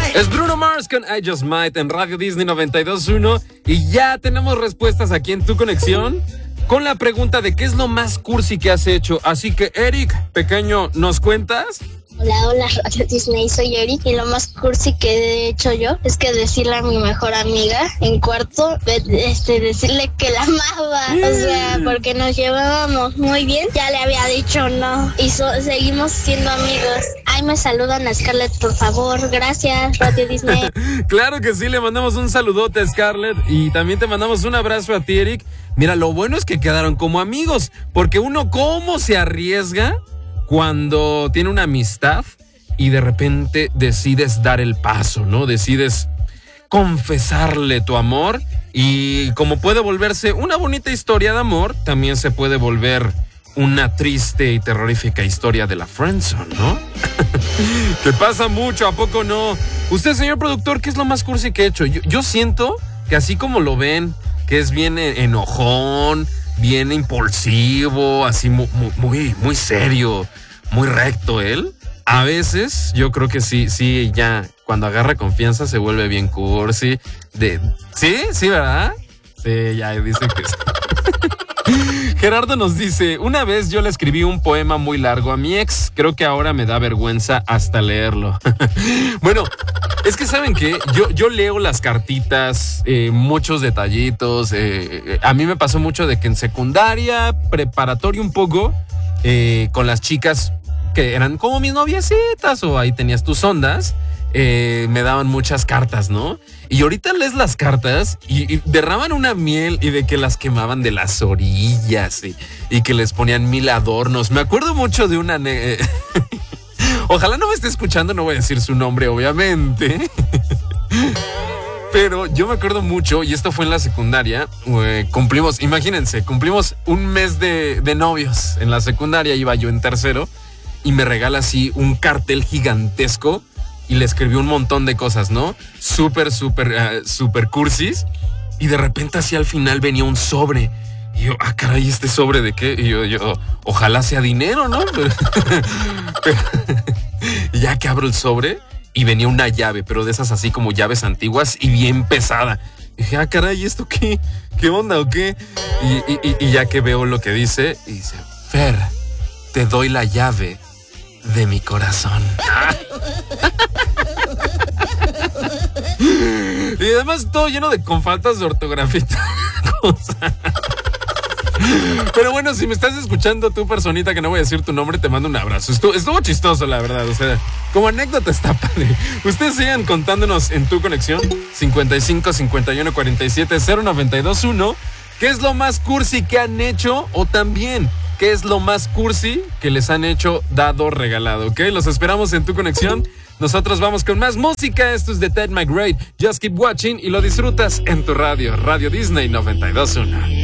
Es Bruno Mars con I Just Might en Radio Disney 92.1 y ya tenemos respuestas aquí en Tu Conexión con la pregunta de qué es lo más cursi que has hecho. Así que, Eric, pequeño, ¿nos cuentas? Hola, Radio Disney, soy Eric y lo más cursi que he hecho yo es que decirle a mi mejor amiga en cuarto, decirle que la amaba, o sea, porque nos llevábamos muy bien, ya le había dicho no y seguimos siendo amigos. Ay, me saludan a Scarlett, por favor, gracias, Radio Disney. Claro que sí, le mandamos un saludote a Scarlett y también te mandamos un abrazo a ti, Eric. Mira, lo bueno es que quedaron como amigos, porque uno cómo se arriesga cuando tiene una amistad y de repente decides dar el paso, ¿no? Decides confesarle tu amor y como puede volverse una bonita historia de amor, también se puede volver una triste y terrorífica historia de la friendzone, ¿no? Que pasa mucho, ¿a poco no? Usted, señor productor, ¿qué es lo más cursi que he hecho? Yo siento que así como lo ven, que es bien enojón, bien impulsivo, así muy serio, muy recto él. A veces yo creo que sí, ya cuando agarra confianza se vuelve bien cursi. Sí, ¿verdad? Sí, ya dice que sí. Gerardo nos dice, una vez yo le escribí un poema muy largo a mi ex, creo que ahora me da vergüenza hasta leerlo. Bueno, es que ¿saben qué? Yo leo las cartitas, muchos detallitos, a mí me pasó mucho de que en secundaria, preparatoria un poco, con las chicas que eran como mis noviecitas o ahí tenías tus ondas, me daban muchas cartas, ¿no? Y ahorita lees las cartas y derraman una miel y de que las quemaban de las orillas y que les ponían 1000 adornos. Me acuerdo mucho de una... Ojalá no me esté escuchando, no voy a decir su nombre, obviamente. Pero yo me acuerdo mucho, y esto fue en la secundaria, cumplimos un mes de novios. En la secundaria iba yo en tercero y me regala así un cartel gigantesco y le escribí un montón de cosas, ¿no? Súper cursis. Y de repente así al final venía un sobre. Y yo, caray, ¿este sobre de qué? Y yo, ojalá sea dinero, ¿no? Pero y ya que abro el sobre y venía una llave, pero de esas así como llaves antiguas y bien pesada. Y dije, caray, ¿esto qué? ¿Qué onda o qué? Y ya que veo lo que dice, y dice, Fer, te doy la llave de mi corazón. Y además todo lleno con faltas de ortografía. Pero bueno, si me estás escuchando tú, personita, que no voy a decir tu nombre, te mando un abrazo. Estuvo chistoso, la verdad. O sea, como anécdota está padre. Ustedes sigan contándonos en Tu Conexión 55 51 47 0921 qué es lo más cursi que han hecho o también qué es lo más cursi que les han hecho, dado, regalado, ¿ok? Los esperamos en Tu Conexión. Nosotros vamos con más música. Esto es de Ted McRae. Just keep watching y lo disfrutas en tu radio. Radio Disney 92.1.